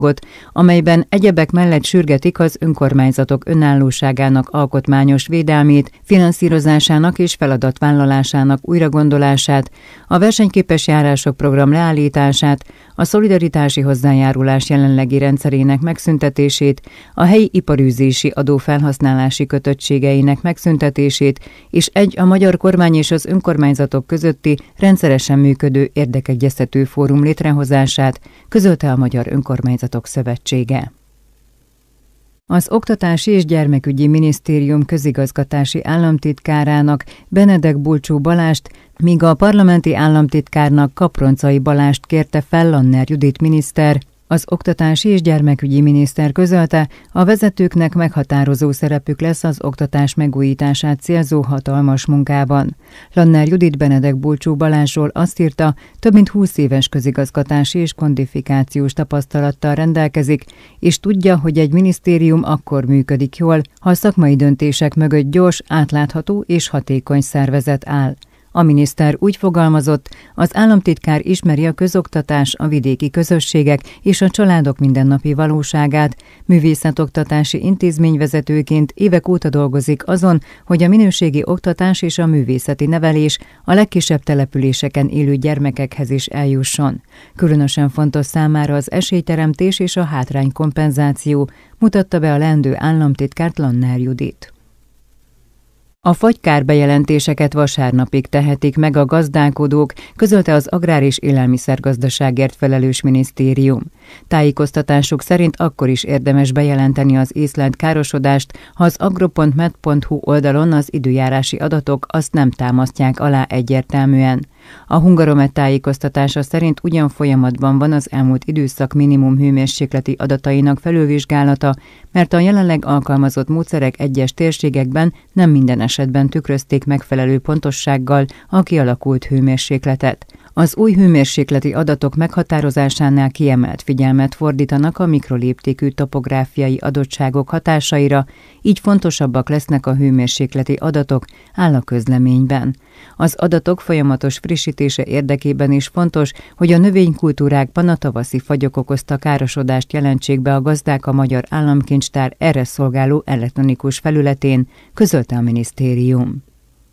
amelyben egyebek mellett sürgetik az önkormányzatok önállóságának alkotmányos védelmét, finanszírozásának és feladatvállalásának újragondolását, a versenyképes járások program leállítását, a szolidaritási hozzájárulás jelenlegi rendszerének megszüntetését, a helyi iparűzési adó felhasználási kötöttségeinek megszüntetését és a magyar kormány és az önkormányzatok közötti rendszeresen működő érdekegyeztető fórum létrehozását, közölte a Magyar Önkormányzatok Szövetsége. Az Oktatási és Gyermekügyi Minisztérium közigazgatási államtitkárának Benedek Bulcsú Balást, míg a parlamenti államtitkárnak Kaproncai Balást kérte fel Lanner Judit miniszter. Az oktatási és gyermekügyi miniszter közölte, a vezetőknek meghatározó szerepük lesz az oktatás megújítását célzó hatalmas munkában. Lanner Judit Benedek Bulcsú Balázsról azt írta, több mint 20 éves közigazgatási és kodifikációs tapasztalattal rendelkezik, és tudja, hogy egy minisztérium akkor működik jól, ha a szakmai döntések mögött gyors, átlátható és hatékony szervezet áll. A miniszter úgy fogalmazott, az államtitkár ismeri a közoktatás, a vidéki közösségek és a családok mindennapi valóságát, művészetoktatási intézményvezetőként évek óta dolgozik azon, hogy a minőségi oktatás és a művészeti nevelés a legkisebb településeken élő gyermekekhez is eljusson. Különösen fontos számára az esélyteremtés és a hátránykompenzáció, mutatta be a leendő államtitkárt Lanner Judit. A fagykárbbejelentéseket vasárnapig tehetik meg a gazdálkodók, közölte az Agrár- és Élelmiszergazdaságért felelős minisztérium. Tájékoztatásuk szerint akkor is érdemes bejelenteni az észlelt károsodást, ha az agro.med.hu oldalon az időjárási adatok azt nem támasztják alá egyértelműen. A Hungaromet tájékoztatása szerint ugyan folyamatban van az elmúlt időszak minimum hőmérsékleti adatainak felülvizsgálata, mert a jelenleg alkalmazott módszerek egyes térségekben nem minden esetben tükrözték megfelelő pontossággal a kialakult hőmérsékletet. Az új hőmérsékleti adatok meghatározásánál kiemelt figyelmet fordítanak a mikroléptékű topográfiai adottságok hatásaira, így fontosabbak lesznek a hőmérsékleti adatok, áll a közleményben. Az adatok folyamatos frissítése érdekében is fontos, hogy a növénykultúrákban a tavaszi fagyok okozta károsodást jelentsék be a gazdák a Magyar Államkincstár erre szolgáló elektronikus felületén, közölte a minisztérium.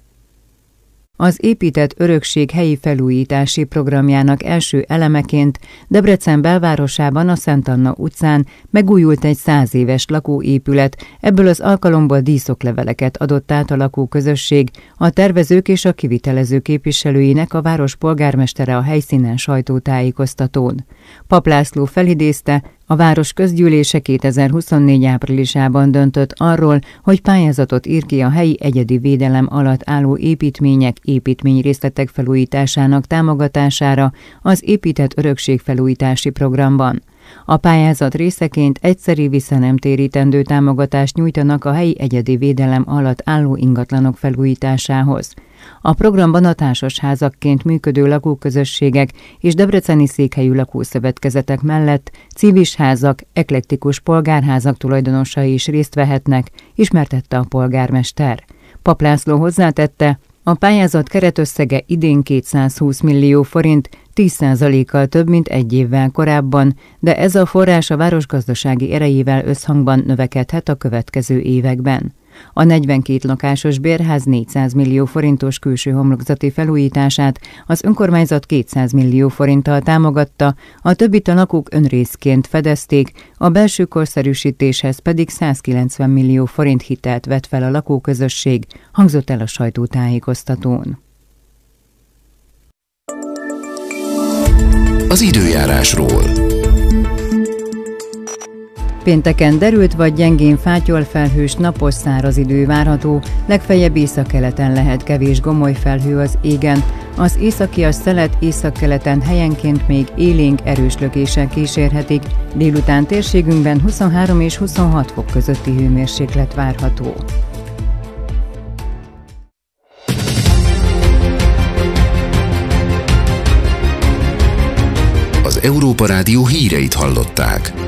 Az épített örökség helyi felújítási programjának első elemeként Debrecen belvárosában a Szent Anna utcán megújult egy 100 éves lakóépület, ebből az alkalomból díszokleveleket adott át a lakóközösség, a tervezők és a kivitelező képviselőinek a város polgármestere a helyszínen sajtótájékoztatón. Pap László felidézte, a város közgyűlése 2024 áprilisában döntött arról, hogy pályázatot ír ki a helyi egyedi védelem alatt álló építmények, építményrészletek felújításának támogatására az épített örökség felújítási programban. A pályázat részeként egyszeri visszanemtérítendő támogatást nyújtanak a helyi egyedi védelem alatt álló ingatlanok felújításához. A programban a társasházakként működő lakóközösségek és debreceni székhelyű lakószövetkezetek mellett civisházak, eklektikus polgárházak tulajdonosai is részt vehetnek, ismertette a polgármester. Pap László hozzátette, a pályázat keretösszege idén 220 millió forint, 10%-kal több, mint egy évvel korábban, de ez a forrás a város gazdasági erejével összhangban növekedhet a következő években. A 42 lakásos bérház 400 millió forintos külső homlokzati felújítását az önkormányzat 200 millió forinttal támogatta, a többit a lakók önrészként fedezték, a belső korszerűsítéshez pedig 190 millió forint hitelt vett fel a lakóközösség, hangzott el a sajtótájékoztatón. Az időjárásról. Pénteken derült vagy gyengén fátyol felhős, napos száraz idő várható, legfeljebb északkeleten lehet kevés gomoly felhő az égen. Az északias szelet északkeleten helyenként még élénk erős lökések kísérhetik, délután térségünkben 23 és 26 fok közötti hőmérséklet várható. Az Európa Rádió híreit hallották.